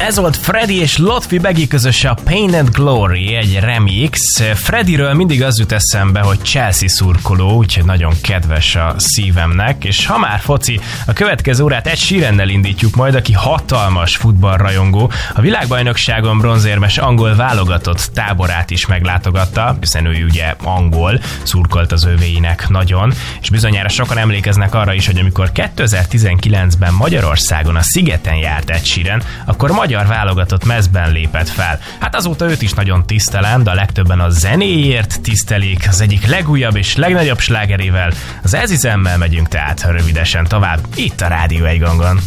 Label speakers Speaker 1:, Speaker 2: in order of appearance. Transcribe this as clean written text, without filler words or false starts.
Speaker 1: Ez volt Freddy és Lotfi Begi közös a Pain and Glory, egy remix. Freddyről mindig az jut eszembe, hogy Chelsea szurkoló, úgyhogy nagyon kedves a szívemnek, és ha már foci, a következő órát Ed Sheerannel indítjuk majd, aki hatalmas futballrajongó. A világbajnokságon bronzérmes angol válogatott táborát is meglátogatta, hiszen ő ugye angol, szurkolt az övéinek nagyon, és bizonyára sokan emlékeznek arra is, hogy amikor 2019-ben Magyarországon a Szigeten járt Ed Sheeran, akkor magyar válogatott mezben lépett fel. Hát azóta őt is nagyon tisztelem, de a legtöbben a zenéért tisztelik, az egyik legújabb és legnagyobb slágerével, az Ezizemmel megyünk tehát rövidesen tovább, itt a Rádió 1 Gangon.